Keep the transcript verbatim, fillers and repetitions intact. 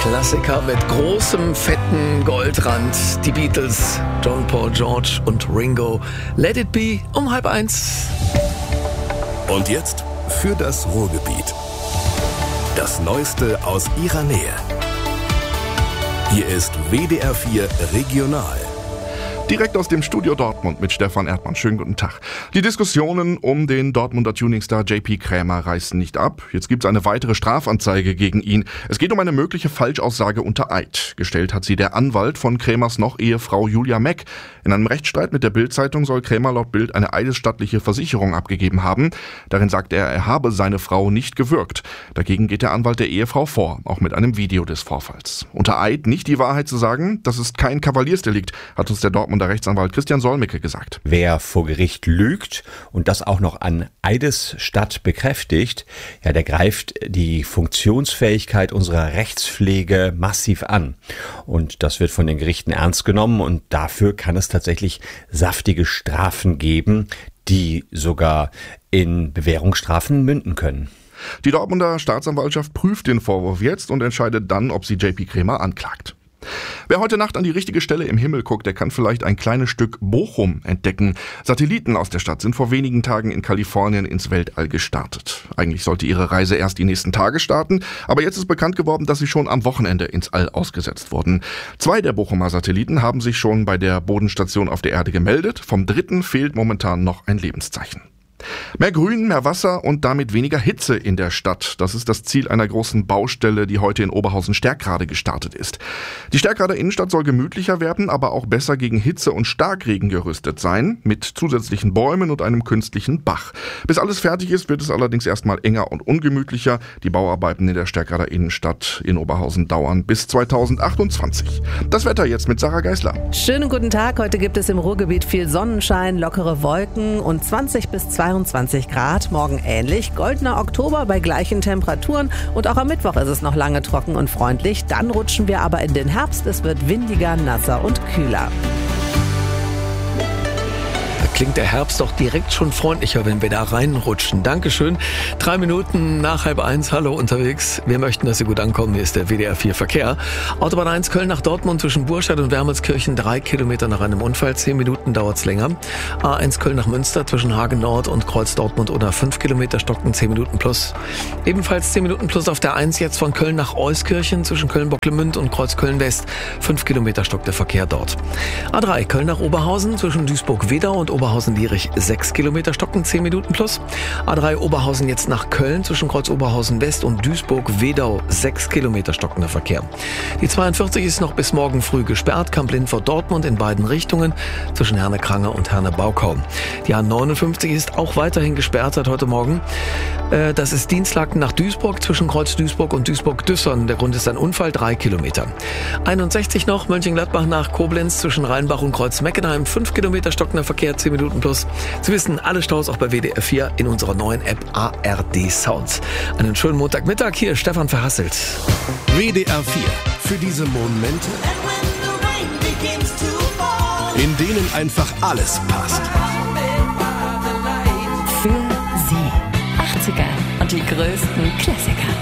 Klassiker mit großem, fetten Goldrand. Die Beatles, John, Paul, George und Ringo. Let it be um halb eins. Und jetzt für das Ruhrgebiet. Das Neueste aus ihrer Nähe. Hier ist W D R vier Regional. Direkt aus dem Studio Dortmund mit Stefan Erdmann. Schönen guten Tag. Die Diskussionen um den Dortmunder Tuningstar J P Krämer reißen nicht ab. Jetzt gibt es eine weitere Strafanzeige gegen ihn. Es geht um eine mögliche Falschaussage unter Eid. Gestellt hat sie der Anwalt von Krämers Noch-Ehefrau Julia Meck. In einem Rechtsstreit mit der Bild-Zeitung soll Krämer laut Bild eine eidesstattliche Versicherung abgegeben haben. Darin sagt er, er habe seine Frau nicht gewürgt. Dagegen geht der Anwalt der Ehefrau vor, auch mit einem Video des Vorfalls. Unter Eid nicht die Wahrheit zu sagen, das ist kein Kavaliersdelikt, hat uns der Dortmunder Rechtsanwalt Christian Solmecke gesagt. Wer vor Gericht lügt und das auch noch an Eidesstatt bekräftigt, ja, der greift die Funktionsfähigkeit unserer Rechtspflege massiv an. Und das wird von den Gerichten ernst genommen und dafür kann es tatsächlich saftige Strafen geben, die sogar in Bewährungsstrafen münden können. Die Dortmunder Staatsanwaltschaft prüft den Vorwurf jetzt und entscheidet dann, ob sie J P Krämer anklagt. Wer heute Nacht an die richtige Stelle im Himmel guckt, der kann vielleicht ein kleines Stück Bochum entdecken. Satelliten aus der Stadt sind vor wenigen Tagen in Kalifornien ins Weltall gestartet. Eigentlich sollte ihre Reise erst die nächsten Tage starten, aber jetzt ist bekannt geworden, dass sie schon am Wochenende ins All ausgesetzt wurden. Zwei der Bochumer Satelliten haben sich schon bei der Bodenstation auf der Erde gemeldet. Vom dritten fehlt momentan noch ein Lebenszeichen. Mehr Grün, mehr Wasser und damit weniger Hitze in der Stadt. Das ist das Ziel einer großen Baustelle, die heute in Oberhausen-Stärkrade gestartet ist. Die Stärkrader Innenstadt soll gemütlicher werden, aber auch besser gegen Hitze und Starkregen gerüstet sein, mit zusätzlichen Bäumen und einem künstlichen Bach. Bis alles fertig ist, wird es allerdings erstmal enger und ungemütlicher. Die Bauarbeiten in der Stärkrader Innenstadt in Oberhausen dauern bis zweitausendachtundzwanzig. Das Wetter jetzt mit Sarah Geisler. Schönen guten Tag. Heute gibt es im Ruhrgebiet viel Sonnenschein, lockere Wolken und zwanzig bis zweiundzwanzig Grad. Morgen ähnlich. Goldener Oktober bei gleichen Temperaturen. Und auch am Mittwoch ist es noch lange trocken und freundlich. Dann rutschen wir aber in den Herbst. Es wird windiger, nasser und kühler. Klingt der Herbst doch direkt schon freundlicher, wenn wir da reinrutschen. Dankeschön. Drei Minuten nach halb eins. Hallo unterwegs. Wir möchten, dass Sie gut ankommen. Hier ist der W D R vier Verkehr. Autobahn eins Köln nach Dortmund zwischen Burstadt und Wermelskirchen. Drei Kilometer nach einem Unfall. Zehn Minuten dauert's länger. A eins Köln nach Münster zwischen Hagen Nord und Kreuz Dortmund oder fünf Kilometer stocken. Zehn Minuten plus. Ebenfalls zehn Minuten plus auf der eins jetzt von Köln nach Euskirchen zwischen Köln-Bocklemünd und Kreuz Köln West. Fünf Kilometer stockt der Verkehr dort. A drei Köln nach Oberhausen zwischen Duisburg-Wedau und Oberhausen-Lierich sechs Kilometer stocken, zehn Minuten plus. A drei Oberhausen jetzt nach Köln zwischen Kreuz Oberhausen West und Duisburg-Wedau sechs Kilometer stockender Verkehr. Die zweiundvierzig ist noch bis morgen früh gesperrt, Kamp-Lindfort-Dortmund in beiden Richtungen zwischen Herne-Krange und Herne-Baukau. Die A neunundfünfzig ist auch weiterhin gesperrt seit heute Morgen. Das ist Dienstlaken nach Duisburg zwischen Kreuz Duisburg und Duisburg-Düssern. Der Grund ist ein Unfall, drei Kilometer. einundsechzig noch Mönchengladbach nach Koblenz zwischen Rheinbach und Kreuz-Meckenheim, fünf Kilometer stockender Verkehr, zehn Minuten plus. Sie wissen, alle Staus auch bei W D R vier in unserer neuen App A R D Sounds. Einen schönen Montagmittag, hier ist Stefan Verhasselt. W D R vier. Für diese Momente, in denen einfach alles passt. Für Sie. achtziger und die größten Klassiker.